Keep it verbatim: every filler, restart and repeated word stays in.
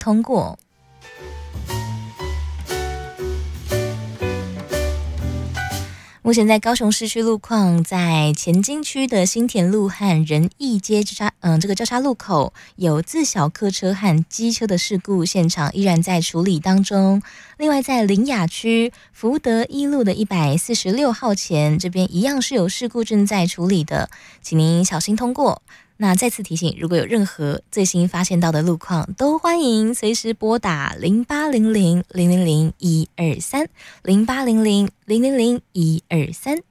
通过。目前在高雄市区路况，在前金区的新田路和仁义街交叉，嗯，这个交叉路口有自小客车和机车的事故，现场依然在处理当中。另外，在苓雅区福德一路的一百四十六号前，这边一样是有事故正在处理的，请您小心通过。那再次提醒，如果有任何最新发现到的路况，都欢迎随时拨打零八零零零零零一二三零八零零零零零一二三。